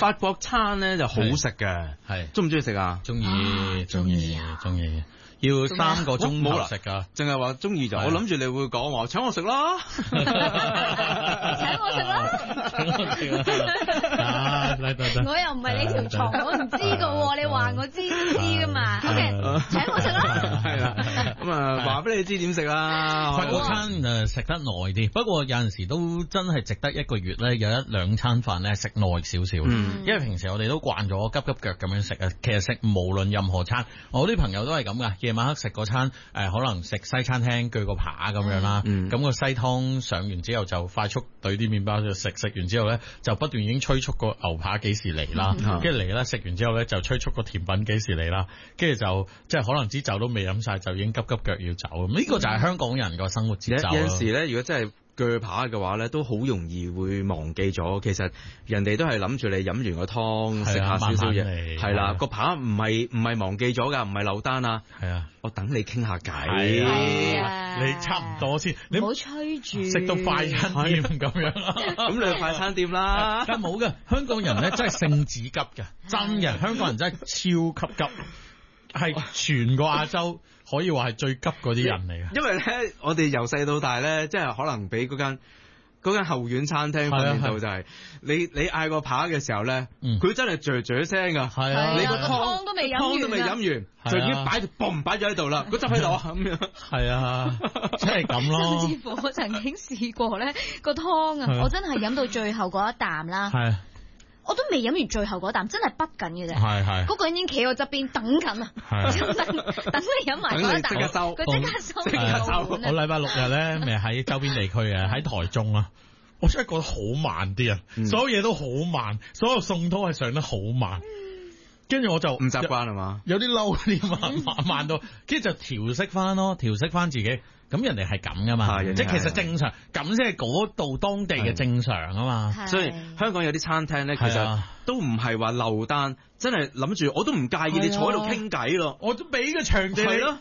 法國餐咧就好食嘅， 係中唔中意食啊？ 中意，要3個鐘頭食噶， 淨係話中意就，我諗住你會講話請我食啦， 請我食啦，我又唔係你條床，我唔知噶喎，你話我知噶嘛 ？OK， 請我食啦， 係啦，咁啊話俾你知點食啦。 法國餐食得耐啲，不過有陣時都真係值得一個月咧有1-2餐飯咧食耐少少，因為平時我哋都慣咗急急腳咁樣食啊。其實食無論任何餐，我啲朋友都係咁噶，夜晚黑食嗰餐可能食西餐廳鋸個扒咁樣啦，咁個西湯上完之後就快速對啲麵包就食完之後咧就不斷已經催促個牛扒幾時嚟啦，跟住嚟啦，食完之後咧就催促個甜品幾時嚟啦，跟住就即係可能支酒都未飲晒就已經急急腳要走，咁呢個就係香港人個生活節奏。 有陣時咧，如果真係鋸扒嘅話咧，都好容易會忘記咗。其實人哋都係諗住你飲完個湯食下少少嘢，係啦，個扒唔係忘記咗㗎，唔係漏單啊。係啊，我等你傾下偈。 係啊， 你差唔多先，你唔好催住食到快餐店咁樣。 咁你去快餐店啦。 但冇嘅，香港人咧真係性子急嘅，真嘅，香港人真係超級急。係全個亞洲可以話係最急嗰啲人嚟嘅，因為咧我哋由細到大咧，即係可能俾嗰間後院餐廳訓練到就係你嗌個扒嘅時候咧，佢真係嚼聲噶，係啊，你個湯都未飲完，就已經擺咗喺度啦，個汁喺度咁樣，係啊，即係咁咯。 甚至乎我曾經試過咧個湯啊，我真係飲到最後嗰一啖啦。我都未飲完最後嗰啖，真係滗緊嘅啫。係嗰個人已經企我側邊等緊啊，等你飲埋嗰一啖，佢即刻收。 我禮拜6日咧，咪喺周邊地區嘅，喺台中啊，我真係覺得好慢啲啊，所有嘢都好慢，所有餸都係上得好慢。跟住我就唔習慣係嘛，有啲嬲啲慢到，跟住就調適翻自己。咁人哋係咁噶嘛，即係其實正常，咁先係嗰度當地嘅正常啊嘛。 所以香港有啲餐廳咧，其實都唔係話漏單，真係諗住我都唔介意你坐喺度傾偈咯， 我都俾個場地你咯。